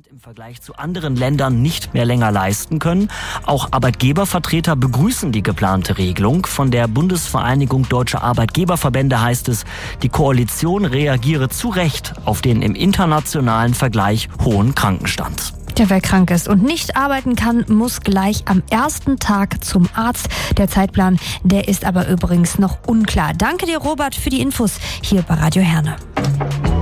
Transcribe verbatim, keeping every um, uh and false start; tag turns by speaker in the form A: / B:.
A: im Vergleich zu anderen Ländern nicht mehr länger leisten können. Auch Arbeitgebervertreter begrüßen die geplante Regelung. Von der Bundesvereinigung Deutscher Arbeitgeberverbände heißt es, die Koalition reagiere zu Recht auf den im internationalen Vergleich hohen Krankenstand.
B: Ja, wer krank ist und nicht arbeiten kann, muss gleich am ersten Tag zum Arzt. Der Zeitplan, der ist aber übrigens noch unklar. Danke dir, Robert, für die Infos hier bei Radio Herne.